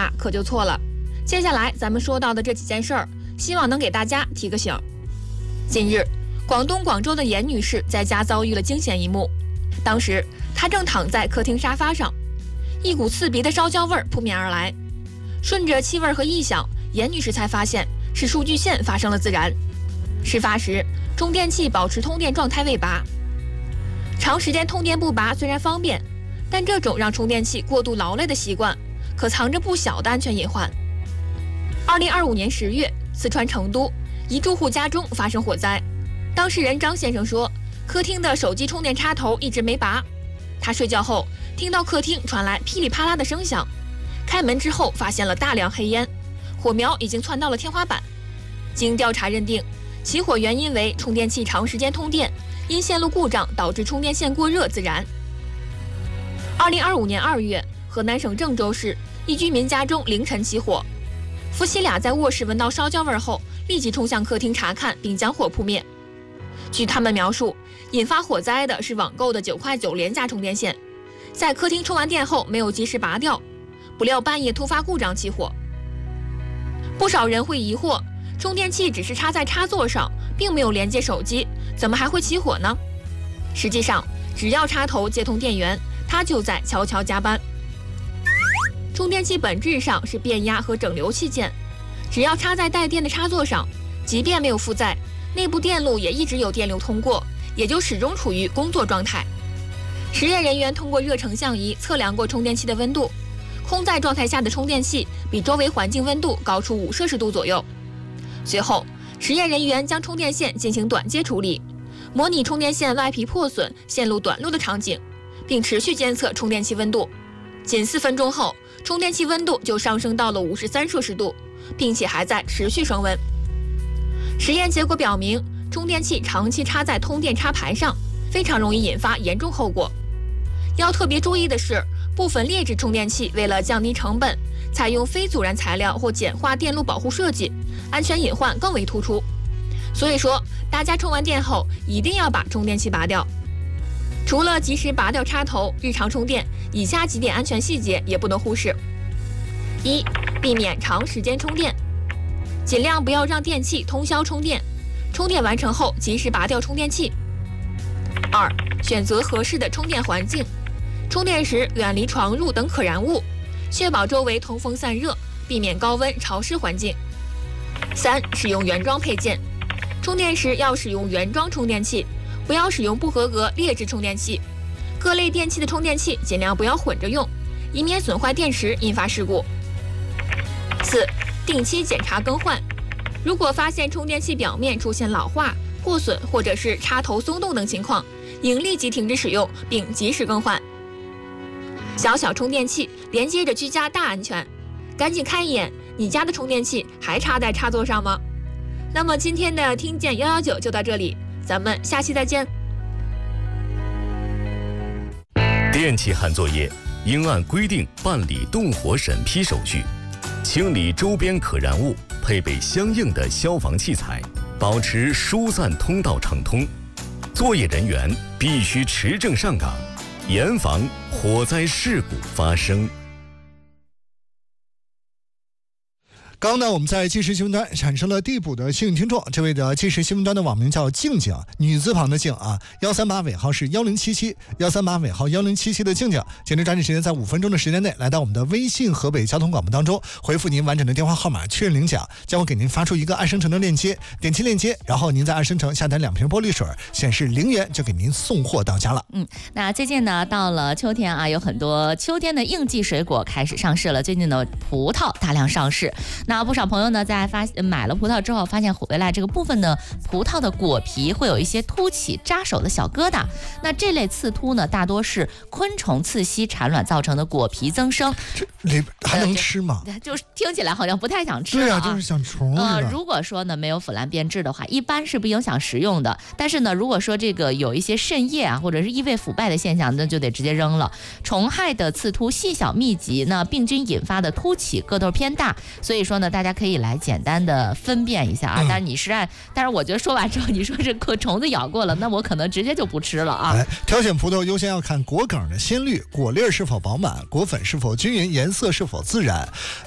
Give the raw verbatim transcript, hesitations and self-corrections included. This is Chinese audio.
大可就错了。接下来咱们说到的这几件事儿，希望能给大家提个醒。近日，广东广州的严女士在家遭遇了惊险一幕。当时她正躺在客厅沙发上，一股刺鼻的烧焦味儿扑面而来。顺着气味和异响，严女士才发现是数据线发生了自燃。事发时，充电器保持通电状态未拔。长时间通电不拔虽然方便，但这种让充电器过度劳累的习惯，可藏着不小的安全隐患。二零二五年十月，四川成都一住户家中发生火灾。当事人张先生说，客厅的手机充电插头一直没拔，他睡觉后听到客厅传来噼里啪啦的声响，开门之后发现了大量黑烟，火苗已经窜到了天花板。经调查认定，起火原因为充电器长时间通电，因线路故障导致充电线过热自燃。二零二五年二月，河南省郑州市一居民家中凌晨起火，夫妻俩在卧室闻到烧焦味后，立即冲向客厅查看，并将火扑灭。据他们描述，引发火灾的是网购的九块九廉价充电线，在客厅充完电后没有及时拔掉，不料半夜突发故障起火。不少人会疑惑，充电器只是插在插座上，并没有连接手机，怎么还会起火呢？实际上，只要插头接通电源，它就在悄悄加班。充电器本质上是变压和整流器件，只要插在带电的插座上，即便没有负载，内部电路也一直有电流通过，也就始终处于工作状态。实验人员通过热成像仪测量过充电器的温度，空载状态下的充电器比周围环境温度高出五摄氏度左右。随后，实验人员将充电线进行短接处理，模拟充电线外皮破损、线路短路的场景，并持续监测充电器温度。仅四分钟后，充电器温度就上升到了五十三摄氏度，并且还在持续升温。实验结果表明，充电器长期插在通电插排上，非常容易引发严重后果。要特别注意的是，部分劣质充电器为了降低成本，采用非阻燃材料或简化电路保护设计，安全隐患更为突出。所以说，大家充完电后一定要把充电器拔掉。除了及时拔掉插头，日常充电以下几点安全细节也不能忽视：一、避免长时间充电，尽量不要让电器通宵充电，充电完成后及时拔掉充电器。二、选择合适的充电环境，充电时远离床褥等可燃物，确保周围通风散热，避免高温潮湿环境。三、使用原装配件，充电时要使用原装充电器，不要使用不合格劣质充电器。各类电器的充电器尽量不要混着用，以免损坏电池引发事故。四、定期检查更换，如果发现充电器表面出现老化、破损或者是插头松动等情况，应立即停止使用并及时更换。小小充电器连接着居家大安全，赶紧看一眼，你家的充电器还插在插座上吗？那么今天的听见一一九就到这里，咱们下期再见。 电气焊作业应按规定办理动火审批手续，清理周边可燃物，配备相应的消防器材，保持疏散通道畅通。作业人员必须持证上岗，严防火灾事故发生。 刚呢，我们在即时新闻端产生了递补的幸运听众，这位的即时新闻端的网名叫静静，女字旁的静啊，幺三八尾号是幺零七七，幺三八尾号幺零七七的静静，请您抓紧时间，在五分钟的时间内来到我们的微信河北交通广播当中，回复您完整的电话号码确认领奖，将会给您发出一个爱生城的链接，点击链接，然后您在爱生城下单两瓶玻璃水，显示零元就给您送货到家了。 嗯，那最近呢，到了秋天啊，有很多秋天的应季水果开始上市了，最近的葡萄大量上市，那不少朋友呢在发买了葡萄之后，发现回来这个部分的葡萄的果皮会有一些凸起扎手的小疙瘩，那这类刺突呢，大多是昆虫刺吸产卵造成的果皮增生。 这里还能吃吗？ 呃、就是听起来好像不太想吃了、啊、 对啊，就是想虫呃，如果说呢没有腐烂变质的话，一般是不影响食用的。但是呢，如果说这个有一些渗液啊，或者是异味腐败的现象，那就得直接扔了。虫害的刺突细小密集，那病菌引发的凸起个头偏大，所以说呢，大家可以来简单的分辨一下啊。但是你是按，但是我觉得说完之后，你说这个虫子咬过了，那我可能直接就不吃了啊。 哎，挑选葡萄优先要看果梗的鲜绿，果粒是否饱满，果粉是否均匀，颜色是否自然。